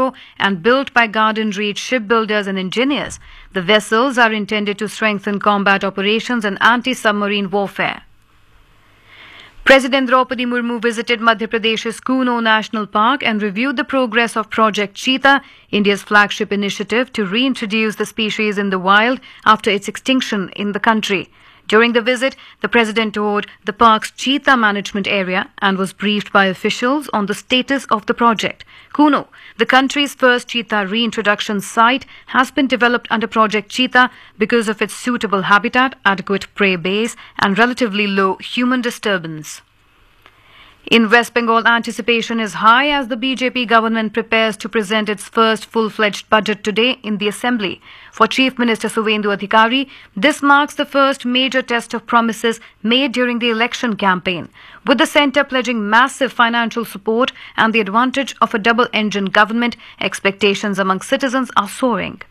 cargo and built by Garden Reach shipbuilders and engineers. The vessels are intended to strengthen combat operations and anti-submarine warfare. President Draupadi Murmu visited Madhya Pradesh's Kuno National Park and reviewed the progress of Project Cheetah, India's flagship initiative to reintroduce the species in the wild after its extinction in the country. During the visit, the president toured the park's cheetah management area and was briefed by officials on the status of the project. Kuno, the country's first cheetah reintroduction site, has been developed under Project Cheetah because of its suitable habitat, adequate prey base, and relatively low human disturbance. In West Bengal, anticipation is high as the BJP government prepares to present its first full-fledged budget today in the Assembly. For Chief Minister Suvendu Adhikari, this marks the first major test of promises made during the election campaign. With the centre pledging massive financial support and the advantage of a double-engine government, expectations among citizens are soaring.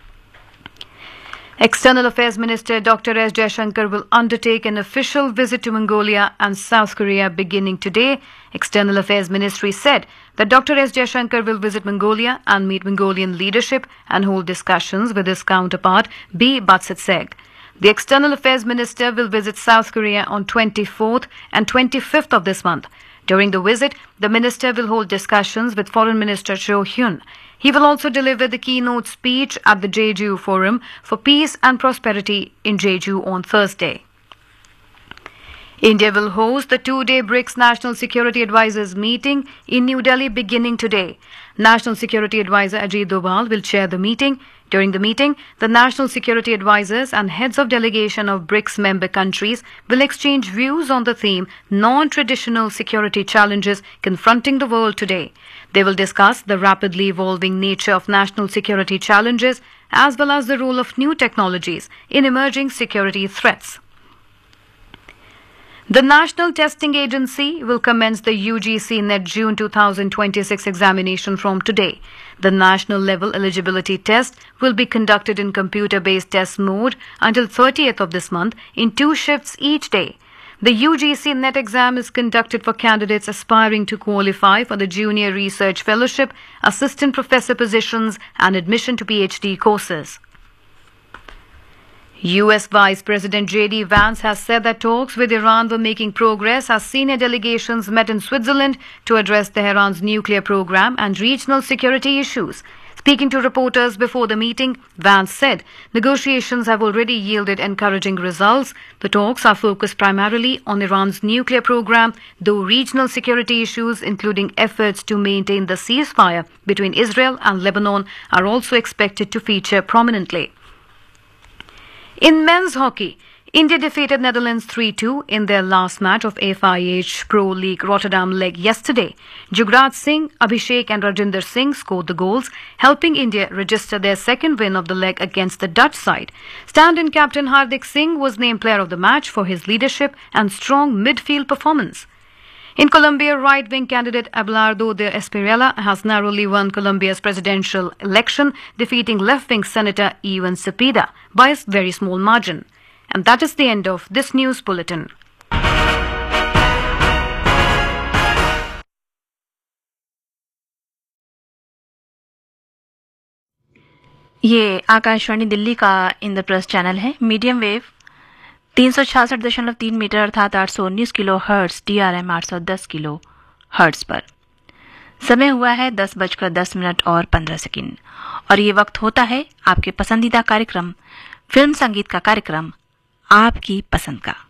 External Affairs Minister Dr. S. Jaishankar will undertake an official visit to Mongolia and South Korea beginning today. External Affairs Ministry said that Dr. S. Jaishankar will visit Mongolia and meet Mongolian leadership and hold discussions with his counterpart B. Batsetseg. The External Affairs Minister will visit South Korea on 24th and 25th of this month. During the visit, the minister will hold discussions with Foreign Minister Cho Hyun. He will also deliver the keynote speech at the Jeju Forum for Peace and Prosperity in Jeju on Thursday. India will host the two-day BRICS National Security Advisors meeting in New Delhi beginning today. National Security Advisor Ajit Doval will chair the meeting. During the meeting, the National Security Advisors and heads of delegation of BRICS member countries will exchange views on the theme Non-Traditional Security Challenges Confronting the World Today. They will discuss the rapidly evolving nature of national security challenges as well as the role of new technologies in emerging security threats. The National Testing Agency will commence the UGC NET June 2026 examination from today. The national level eligibility test will be conducted in computer-based test mode until 30th of this month in 2 shifts each day. The UGC NET exam is conducted for candidates aspiring to qualify for the Junior Research Fellowship, Assistant Professor positions and admission to PhD courses. U.S. Vice President J.D. Vance has said that talks with Iran were making progress as senior delegations met in Switzerland to address Tehran's nuclear program and regional security issues. Speaking to reporters before the meeting, Vance said negotiations have already yielded encouraging results. The talks are focused primarily on Iran's nuclear program, though regional security issues, including efforts to maintain the ceasefire between Israel and Lebanon, are also expected to feature prominently. In men's hockey, India defeated Netherlands 3-2 in their last match of FIH Pro League Rotterdam leg yesterday. Jugraj Singh, Abhishek and Rajinder Singh scored the goals, helping India register their second win of the leg against the Dutch side. Stand-in captain Hardik Singh was named player of the match for his leadership and strong midfield performance. In Colombia, right-wing candidate Abelardo de Espriella has narrowly won Colombia's presidential election, defeating left-wing Senator Ivan Cepeda by a very small margin. And that is the end of this news bulletin. ये आकाशवाणी दिल्ली का Indraprastha channel है। Medium wave 366.3 metre अर्थात 819 kilo hertz DRM 810 kilo hertz पर। समय हुआ है 10:10 और 15 second और ये वक्त होता है आपके पसंदीदा कार्यक्रम फिल्म संगीत का कार्यक्रम आपकी पसंद का।